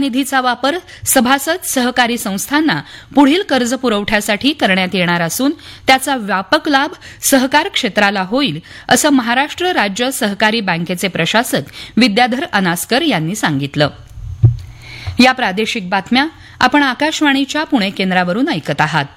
निधीचा वापर सभासद सहकारी संस्थांना पुढील कर्ज पुरवठ्यासाठी करण्यात येणार असून त्याचा व्यापक लाभ सहकार क्षेत्राला होईल असं महाराष्ट्र राज्य सहकारी बँकेचे प्रशासक विद्याधर अनास्कर यांनी सांगितलं. या प्रादेशिक बातम्या आपण आकाशवाणीच्या पुणे केंद्रावरून ऐकत आहात.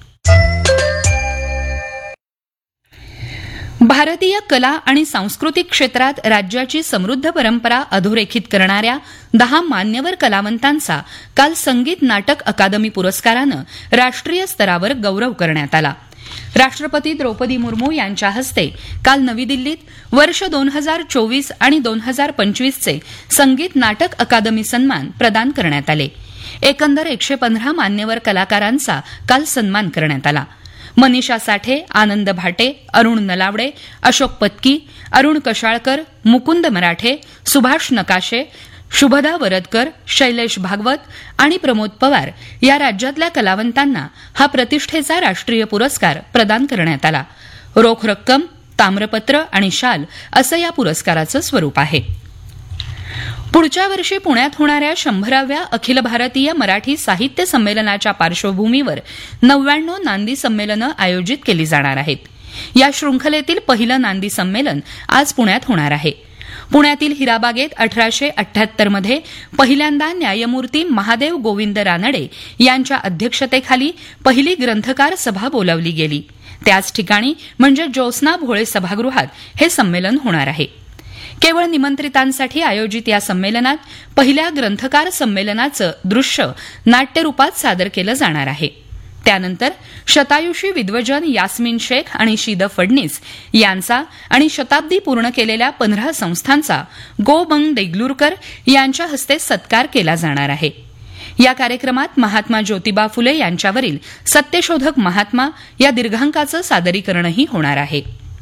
भारतीय कला आणि सांस्कृतिक क्षेत्रात राज्याची समृद्ध परंपरा अधोरेखित करणाऱ्या 10 मान्यवर कलावंतांचा काल संगीत नाटक अकादमी पुरस्कारानं राष्ट्रीय स्तरावर गौरव करण्यात आला. राष्ट्रपती द्रौपदी मुर्मू यांच्या हस्ते काल नवी दिल्लीत वर्ष 2024 आणि 2025चे संगीत नाटक अकादमी सन्मान प्रदान करण्यात आले. एकंदर 115 मान्यवर कलाकारांचा काल सन्मान करण्यात आला. मनीषा साठे, आनंद भाटे, अरुण नलावडे, अशोक पत्की, अरुण कशाळकर, मुकुंद मराठे, सुभाष नकाशे, शुभदा वरदकर, शैलेश भागवत आणि प्रमोद पवार या राज्यातल्या कलावंतांना हा प्रतिष्ठेचा राष्ट्रीय पुरस्कार प्रदान करण्यात आला. रोख रक्कम, ताम्रपत्र आणि शाल असं या पुरस्काराचं स्वरूप आहे. पुढच्या वर्षी पुण्यात होणाऱ्या 100व्या अखिल भारतीय मराठी साहित्य संमेलनाच्या पार्श्वभूमीवर 99 नांदी संमेलनं आयोजित केली जाणार आहेत. या शृंखलेतील पहिलं नांदी संमेलन आज पुण्यात होणार आहे. पुण्यातील हिराबागेत 1878 मध्ये पहिल्यांदा न्यायमूर्ती महादेव गोविंद रानडे यांच्या अध्यक्षतेखाली पहिली ग्रंथकार सभा बोलावली गेली. त्याच ठिकाणी म्हणजे ज्योत्स्ना भोळे सभागृहात हे संमेलन होणार आहे. केवळ निमंत्रितांसाठी आयोजित या संमेलनात पहिल्या ग्रंथकार संमेलनाचं दृश्य नाट्यरूपात सादर केलं जाणार आहे. त्यानंतर शतायुषी विद्वजन यास्मिन शेख आणि शीद फडणीस यांचा आणि शताब्दी पूर्ण केलेल्या 15 संस्थांचा गो बंग देगलूरकर यांच्या हस्ते सत्कार केला जाणार आहे. या कार्यक्रमात महात्मा ज्योतिबा फुले यांच्यावरील सत्यशोधक महात्मा या दीर्घांकाचं सादरीकरणही होणार आहे.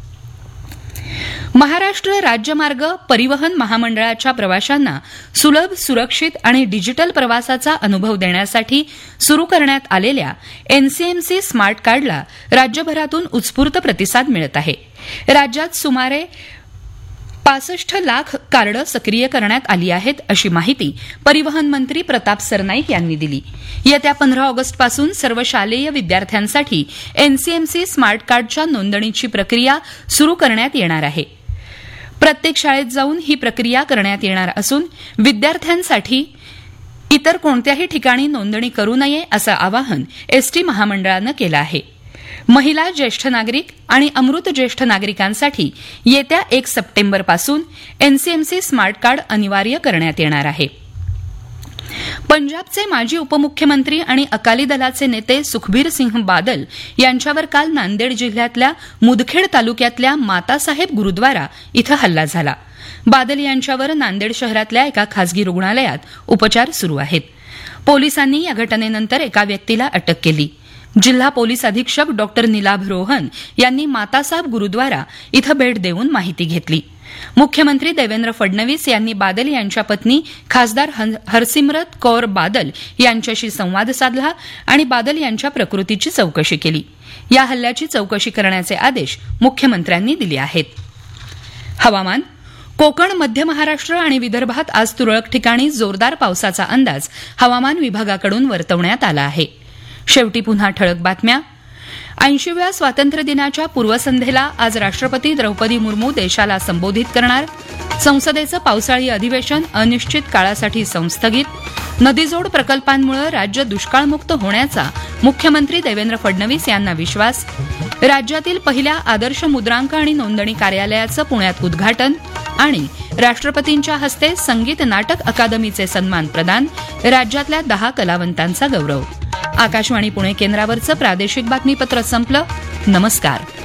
महाराष्ट्र राज्यमार्ग परिवहन महामंडळाच्या प्रवाशांना सुलभ, सुरक्षित आणि डिजिटल प्रवासाचा अनुभव देण्यासाठी सुरू करण्यात आलेल्या एनसीएमसी स्मार्ट कार्डला राज्यभरातून उत्स्फूर्त प्रतिसाद मिळत आहे. राज्यात सुमारे 65 लाख कार्ड सक्रिय करण्यात आली आहेत अशी माहिती परिवहन मंत्री प्रताप सरनाईक यांनी दिली. येत्या 15 ऑगस्टपासून सर्व शालेय विद्यार्थ्यांसाठी एनसीएमसी स्मार्ट कार्डच्या नोंदणीची प्रक्रिया सुरू करण्यात येणार आहे. प्रत्येक शाळेत जाऊन ही प्रक्रिया करण्यात येणार असून विद्यार्थ्यांसाठी इतर कोणत्याही ठिकाणी नोंदणी करू नये असं आवाहन एसटी महामंडळानं केलं आहे. महिला, ज्येष्ठ नागरिक आणि अमृत ज्येष्ठ नागरिकांसाठी येत्या 1 सप्टेंबरपासून एनसीएमसी स्मार्ट कार्ड अनिवार्य करण्यात येणार आहे. पंजाबचे माजी उपमुख्यमंत्री आणि अकाली दलाचे नेते सुखबीर सिंह बादल यांच्यावर काल नांदेड जिल्ह्यातल्या मुदखेड तालुक्यातल्या मातासाहेब गुरुद्वारा इथं हल्ला झाला. बादल यांच्यावर नांदेड शहरातल्या एका खासगी रुग्णालयात उपचार सुरू आहेत. पोलिसांनी या घटनेनंतर एका व्यक्तीला अटक केली. जिल्हा पोलीस अधीक्षक डॉक्टर निलाभ रोहन यांनी मातासाहेब गुरुद्वारा इथं भेट देऊन माहिती घेतली. मुख्यमंत्री देवेंद्र फडणवीस यांनी बादल यांच्या पत्नी खासदार हरसिमरत कौर बादल यांच्याशी संवाद साधला आणि बादल यांच्या प्रकृतीची चौकशी केली. या हल्ल्याची चौकशी करण्याचे आदेश मुख्यमंत्र्यांनी दिले आहेत. हवामान. कोकण, मध्य महाराष्ट्र आणि विदर्भात आज तुरळक ठिकाणी जोरदार पावसाचा अंदाज हवामान विभागाकडून वर्तवण्यात आला आहे. शेवटी पुन्हा ठळक बातम्या. 80व्या स्वातंत्र्यदिनाच्या पूर्वसंध्येला आज राष्ट्रपती द्रौपदी मुर्मू देशाला संबोधित करणार. संसदेचं पावसाळी अधिवेशन अनिश्चित काळासाठी संस्थगित. नदीजोड प्रकल्पांमुळे राज्य दुष्काळमुक्त होण्याचा मुख्यमंत्री देवेंद्र फडणवीस यांना विश्वास. राज्यातील पहिल्या आदर्श मुद्रांक आणि नोंदणी कार्यालयाचं पुण्यात उद्घाटन. आणि राष्ट्रपतींच्या हस्ते संगीत नाटक अकादमीचे सन्मान प्रदान. राज्यातल्या 10 कलावंतांचा गौरव. आकाशवाणी पुणे केंद्रावरचं प्रादेशिक बातमीपत्र संपलं. नमस्कार.